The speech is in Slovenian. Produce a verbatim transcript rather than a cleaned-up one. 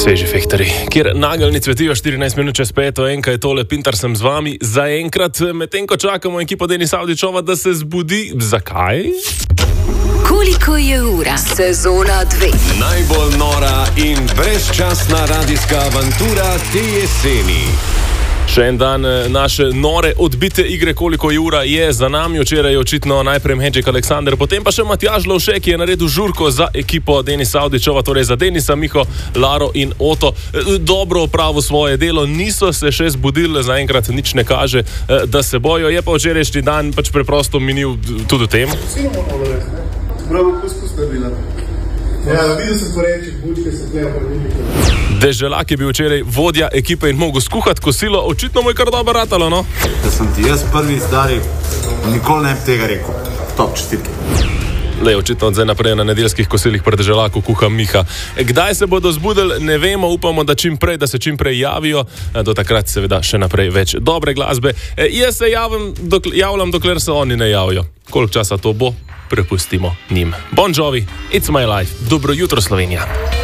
Sveži fehtarji, kjer nageljni cvetijo štirinajst minut čez peto, enka je tole, Pintar sem z vami. Zaenkrat, medtem ko čakamo ekipo Denisa Avdićova, da se zbudi. Zakaj? Koliko je ura? Sezona dve. Najbolj nora in brezčasna radijska avantura te jeseni. Še en dan naše nore odbite igre, koliko je ura, je za nami. Včeraj je očitno najprej Henček Aleksander, potem pa še Matjaž Lovše, ki je naredil žurko za ekipo Denisa Avdićova, torej za Denisa, Miho, Laro in Oto. Dobro opravil svoje delo, niso se še zbudili, zaenkrat nič ne kaže, da se bojo. Je pa včerajšnji dan pač preprosto minil tudi v tem. Vsi imamo res, ne? Prav poskus naredila. Ja, videl sem korenček, bučke se tlejo predvidite. Deželak je bil včeraj vodja ekipe in mogel skuhati kosilo, očitno mu je kar dobro ratalo, no? Da sem ti jaz prvi stari, nikoli ne bi tega rekel. Top čestitke. Le, očitno od zdaj naprej na nedeljskih kosilih pri Deželaku kuha Miha. Kdaj se bodo zbudili, ne vemo, upamo, da čim prej, da se čim prej javijo. Do takrat seveda še naprej več dobre glasbe. Jaz se javim, dokl- javljam, dokler se oni ne javijo. Koliko časa to bo, prepustimo njim. Bon Jovi, It's My Life. Dobro jutro, Slovenija.